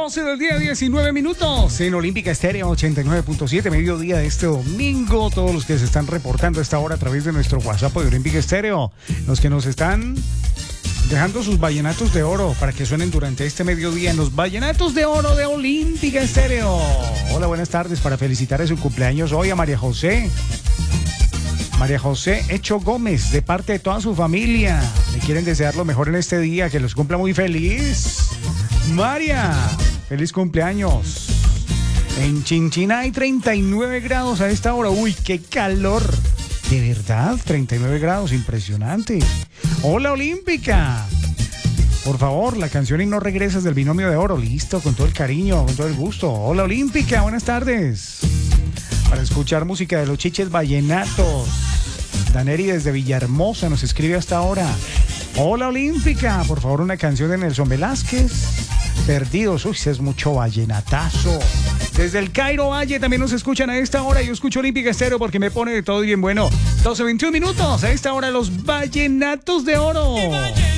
12 del día, 19 minutos. En Olímpica Estéreo 89.7, mediodía de este domingo. Todos los que se están reportando a esta hora a través de nuestro WhatsApp de Olímpica Estéreo. Los que nos están dejando sus vallenatos de oro para que suenen durante este mediodía en los vallenatos de oro de Olímpica Estéreo. Hola, buenas tardes. Para felicitar a su cumpleaños hoy a María José Echo Gómez, de parte de toda su familia. Le quieren desear lo mejor en este día, que los cumpla muy feliz. María, feliz cumpleaños. En Chinchina hay 39 grados a esta hora. Uy, qué calor. De verdad, 39 grados, impresionante. Hola, Olímpica. Por favor, la canción Y no regresas del Binomio de Oro. Listo, con todo el cariño, con todo el gusto. Hola, Olímpica, buenas tardes. Para escuchar música de los Chiches Vallenatos. Daneri desde Villahermosa nos escribe hasta ahora. Hola, Olímpica, por favor, una canción de Nelson Velázquez. Perdidos, uy, es mucho vallenatazo. Desde el Cairo Valle también nos escuchan a esta hora. Yo escucho Olímpica Estéreo porque me pone de todo bien bueno. 12:21 minutos, a esta hora los vallenatos de oro.